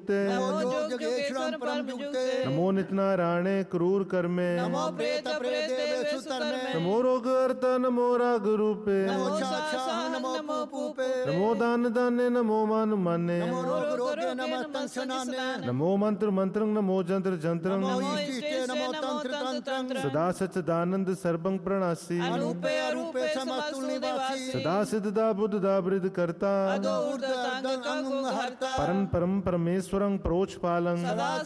युक्ते नमो जोग जोगेश्वर परम युक्ते नमो नित्यनारायणे क्रूर कर्मे नमो प्रेत प्रेतेषु तरमे नमो रोग हर्ता नमो राग रूपे नमो शासः नमो पूपे नमो दान दाने नमो मान माने नमो रोग रोगे नमः तंसनाने नमो मंत्र मंत्रं नमो जंत्र जंत्रं नमो इष्टिष्टे नमो तंत्र तंत्रं सदा सच्चिदानंद सर्वं प्रणासी अरूपे अरूपे समस्तु निवासी सदा सिद्धदा बुद्धदा वृद्ध कर्ता अधो ऊर्ध्व अंग हर्ता परम परम परमेश्वरं प्रोच पालं सदा